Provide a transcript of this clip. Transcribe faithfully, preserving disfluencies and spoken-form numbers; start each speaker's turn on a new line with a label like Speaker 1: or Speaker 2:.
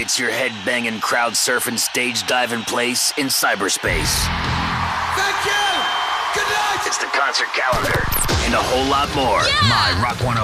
Speaker 1: It's your head-banging, crowd-surfing, stage-diving place in cyberspace.
Speaker 2: Thank you! Good night!
Speaker 1: It's the concert calendar and a whole lot more.
Speaker 3: Yeah!
Speaker 1: My Rock one oh